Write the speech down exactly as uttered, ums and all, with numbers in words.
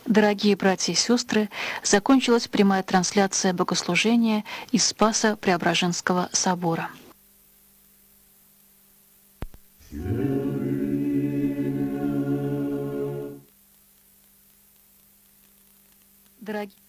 Дорогие братья и сестры, закончилась прямая трансляция богослужения из Спасо-Преображенского собора. Дорогие